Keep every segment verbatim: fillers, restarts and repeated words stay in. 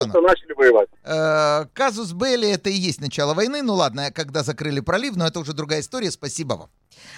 что начали воевать. Э, казус белли — это и есть начало войны. Ну ладно, когда закрыли пролив, но это уже другая история. Спасибо вам.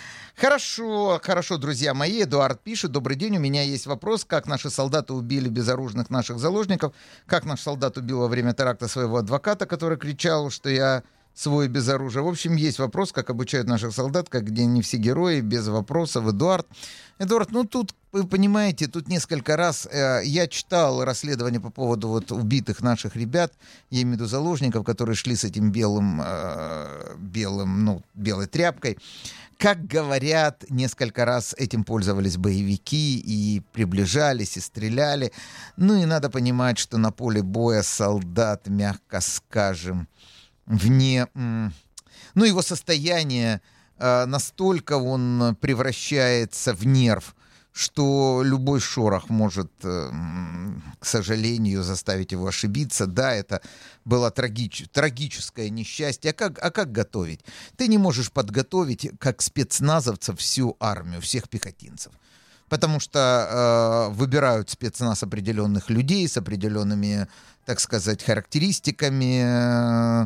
Хорошо, хорошо, друзья мои. Эдуард пишет: добрый день, у меня есть вопрос. Как наши солдаты убили безоружных наших заложников? Как наш солдат убил во время теракта своего адвоката, который кричал, что я свой без оружия? В общем, есть вопрос, как обучают наших солдат, как где они все герои, без вопросов. Эдуард, Эдуард, ну тут, вы понимаете, тут несколько раз э, я читал расследование по поводу вот убитых наших ребят, я имею в виду заложников, которые шли с этим белым, э, белым, ну, белой тряпкой. Как говорят, несколько раз этим пользовались боевики и приближались, и стреляли. Ну и надо понимать, что на поле боя солдат, мягко скажем, вне... Ну, его состояние э, настолько он превращается в нерв, что любой шорох может, э, к сожалению, заставить его ошибиться. Да, это было трагич... трагическое несчастье. А как, а как готовить? Ты не можешь подготовить, как спецназовцев, всю армию, всех пехотинцев. Потому что э, выбирают спецназ определенных людей с определенными, так сказать, характеристиками, э,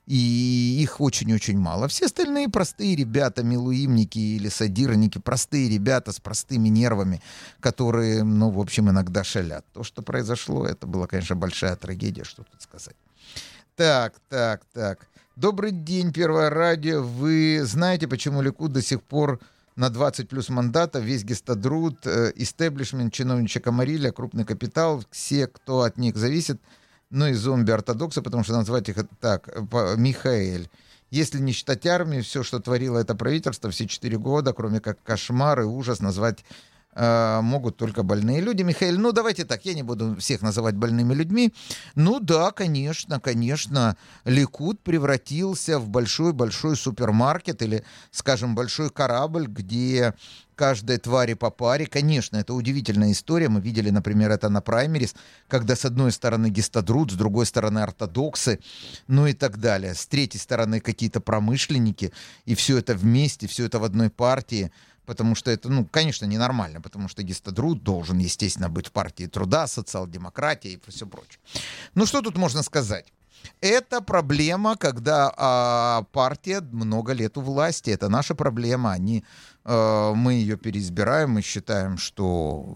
и их очень-очень мало. Все остальные простые ребята, милуимники или садирники, простые ребята с простыми нервами, которые, ну, в общем, иногда шалят. То, что произошло, это была, конечно, большая трагедия, что тут сказать. Так, так, так. Добрый день, Первое радио. Вы знаете, почему Ликуд до сих пор на двадцать плюс мандатов, весь гестадрут, э, истеблишмент, чиновничья комарилья, крупный капитал, все, кто от них зависит, ну и зомби-ортодоксы, потому что назвать их так, Михаэль. Если не считать армию, все, что творило это правительство все четыре года, кроме как кошмар и ужас, назвать э, могут только больные люди. Михаил, ну давайте так, я не буду всех называть больными людьми. Ну да, конечно, конечно, Ликуд превратился в большой-большой супермаркет или, скажем, большой корабль, где каждой твари по паре. Конечно, это удивительная история. Мы видели, например, это на праймерис, когда с одной стороны гестадрут, с другой стороны ортодоксы, ну и так далее. С третьей стороны какие-то промышленники, и все это вместе, все это в одной партии. Потому что это, ну, конечно, ненормально, потому что гестадрут должен, естественно, быть в партии труда, социал-демократии и все прочее. Ну, что тут можно сказать? Это проблема, когда а, партия много лет у власти. Это наша проблема. Они, а, мы ее переизбираем, мы считаем, что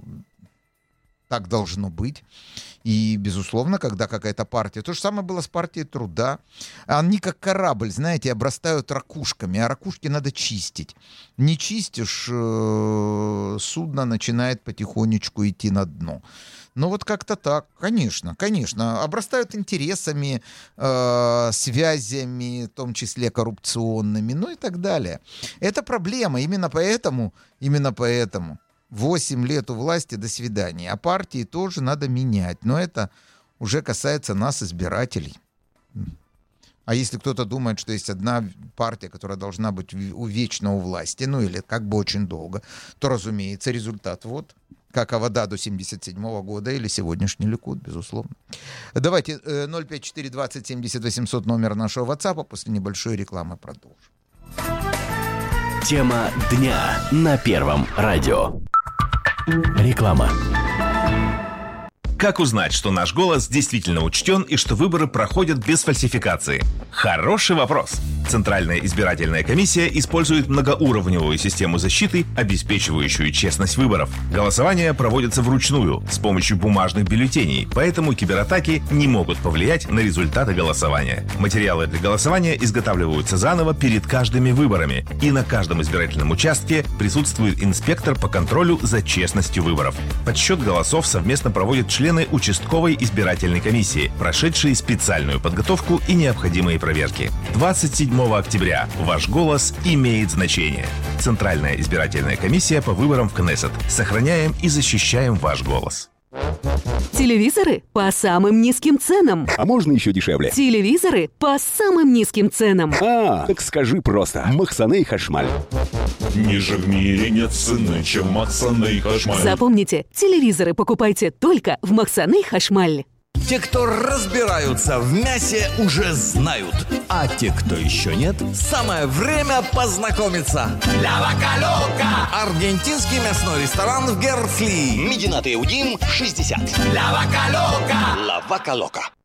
так должно быть. И, безусловно, когда какая-то партия... То же самое было с партией труда. Они как корабль, знаете, обрастают ракушками, а ракушки надо чистить. Не чистишь, э, судно начинает потихонечку идти на дно. Ну вот как-то так, конечно, конечно. Обрастают интересами, э, связями, в том числе коррупционными, ну и так далее. Это проблема, именно поэтому, именно поэтому восемь лет у власти, до свидания. А партии тоже надо менять, но это уже касается нас, избирателей. А если кто-то думает, что есть одна партия, которая должна быть вечно у власти, ну или как бы очень долго, то, разумеется, результат вот... как Авода до семьдесят седьмого года или сегодняшний Ликуд, безусловно. Давайте ноль пять четыре двадцать семьдесят восемьсот номер нашего WhatsApp, после небольшой рекламы продолжим. Тема дня на Первом радио. Реклама. Как узнать, что наш голос действительно учтен и что выборы проходят без фальсификации? Хороший вопрос. Центральная избирательная комиссия использует многоуровневую систему защиты, обеспечивающую честность выборов. Голосование проводится вручную, с помощью бумажных бюллетеней, поэтому кибератаки не могут повлиять на результаты голосования. Материалы для голосования изготавливаются заново перед каждыми выборами, и на каждом избирательном участке присутствует инспектор по контролю за честностью выборов. Подсчет голосов совместно проводят члены члены участковой избирательной комиссии, прошедшие специальную подготовку и необходимые проверки. двадцать седьмого октября ваш голос имеет значение. Центральная избирательная комиссия по выборам в Кнессет. Сохраняем и защищаем ваш голос. Телевизоры по самым низким ценам. А можно еще дешевле? Телевизоры по самым низким ценам. А, так скажи просто. Махсаны и Хашмаль. Ниже в мире нет цены, чем Махсаны и Хашмаль. Запомните, телевизоры покупайте только в Махсаны и Хашмаль. Те, кто разбираются в мясе, уже знают. А те, кто еще нет, самое время познакомиться. Ля Вака Лока. Аргентинский мясной ресторан в Герфли. Мединат Иудим, шестьдесят. Ля Вака Лока. Ла Вака Лока.